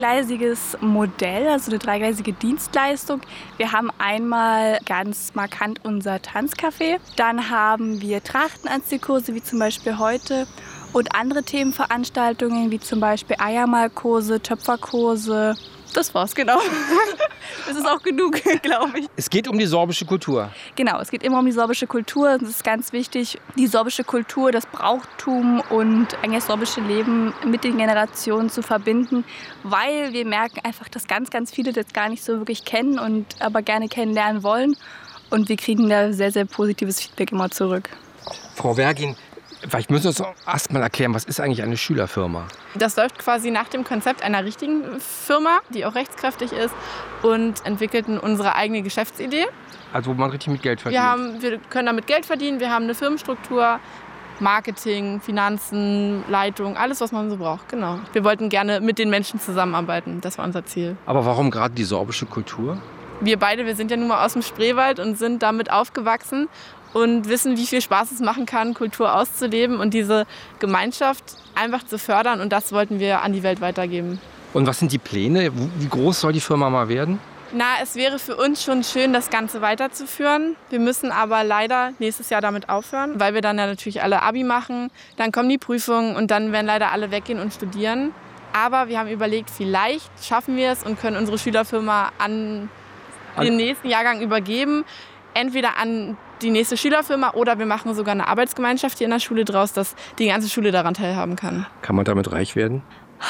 Dreigleisiges Modell, also eine dreigleisige Dienstleistung. Wir haben einmal ganz markant unser Tanzcafé. Dann haben wir Trachtenanziehkurse, wie zum Beispiel heute. Und andere Themenveranstaltungen, wie zum Beispiel Eiermalkurse, Töpferkurse. Das war's, genau. Das ist auch genug, glaube ich. Es geht um die sorbische Kultur. Genau, es geht immer um die sorbische Kultur. Es ist ganz wichtig, die sorbische Kultur, das Brauchtum und eigentlich das sorbische Leben mit den Generationen zu verbinden, weil wir merken einfach, dass ganz, ganz viele das gar nicht so wirklich kennen und aber gerne kennenlernen wollen. Und wir kriegen da sehr, sehr positives Feedback immer zurück. Frau Vergin, vielleicht müssen Sie uns erst mal erklären, was ist eigentlich eine Schülerfirma? Das läuft quasi nach dem Konzept einer richtigen Firma, die auch rechtskräftig ist, und entwickelten unsere eigene Geschäftsidee. Also wo man richtig mit Geld verdient? Wir können damit Geld verdienen, wir haben eine Firmenstruktur, Marketing, Finanzen, Leitung, alles, was man so braucht. Genau. Wir wollten gerne mit den Menschen zusammenarbeiten, das war unser Ziel. Aber warum gerade die sorbische Kultur? Wir sind ja nun mal aus dem Spreewald und sind damit aufgewachsen und wissen, wie viel Spaß es machen kann, Kultur auszuleben und diese Gemeinschaft einfach zu fördern. Und das wollten wir an die Welt weitergeben. Und was sind die Pläne? Wie groß soll die Firma mal werden? Es wäre für uns schon schön, das Ganze weiterzuführen. Wir müssen aber leider nächstes Jahr damit aufhören, weil wir dann ja natürlich alle Abi machen. Dann kommen die Prüfungen und dann werden leider alle weggehen und studieren. Aber wir haben überlegt, vielleicht schaffen wir es und können unsere Schülerfirma an den nächsten Jahrgang übergeben. Entweder an die nächste Schülerfirma oder wir machen sogar eine Arbeitsgemeinschaft hier in der Schule draus, dass die ganze Schule daran teilhaben kann. Kann man damit reich werden?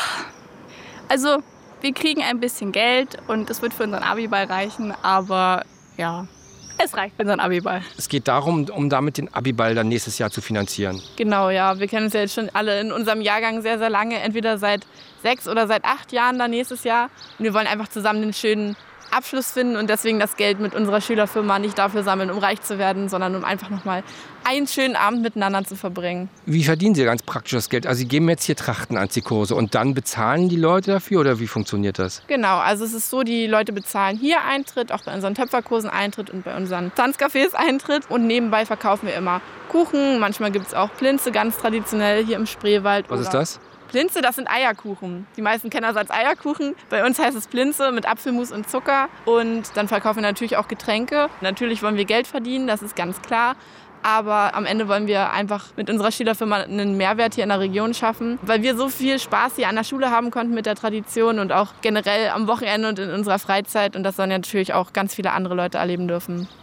Also wir kriegen ein bisschen Geld und es wird für unseren Abiball reichen, aber ja, es reicht für unseren Abiball. Es geht darum, um damit den Abiball dann nächstes Jahr zu finanzieren. Genau, ja. Wir kennen uns ja jetzt schon alle in unserem Jahrgang sehr, sehr lange, entweder seit 6 oder seit 8 Jahren dann nächstes Jahr. Und wir wollen einfach zusammen einen schönen Abschluss finden und deswegen das Geld mit unserer Schülerfirma nicht dafür sammeln, um reich zu werden, sondern um einfach nochmal einen schönen Abend miteinander zu verbringen. Wie verdienen Sie ganz praktisch das Geld? Also Sie geben jetzt hier Trachtenanziehkurse und dann bezahlen die Leute dafür oder wie funktioniert das? Genau, also es ist so, die Leute bezahlen hier Eintritt, auch bei unseren Töpferkursen Eintritt und bei unseren Tanzcafés Eintritt und nebenbei verkaufen wir immer Kuchen, manchmal gibt es auch Plinze, ganz traditionell hier im Spreewald. Was ist das? Plinze, das sind Eierkuchen. Die meisten kennen das als Eierkuchen. Bei uns heißt es Plinze mit Apfelmus und Zucker. Und dann verkaufen wir natürlich auch Getränke. Natürlich wollen wir Geld verdienen, das ist ganz klar. Aber am Ende wollen wir einfach mit unserer Schülerfirma einen Mehrwert hier in der Region schaffen, weil wir so viel Spaß hier an der Schule haben konnten mit der Tradition und auch generell am Wochenende und in unserer Freizeit. Und das sollen ja natürlich auch ganz viele andere Leute erleben dürfen.